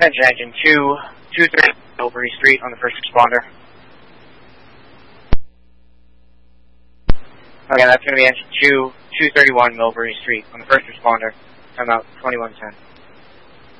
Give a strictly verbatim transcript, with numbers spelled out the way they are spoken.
Attention engine two, two thirty Millbury Street on the first responder. Okay, that's going to be engine two, two thirty-one Millbury Street on the first responder. Time out twenty-one ten.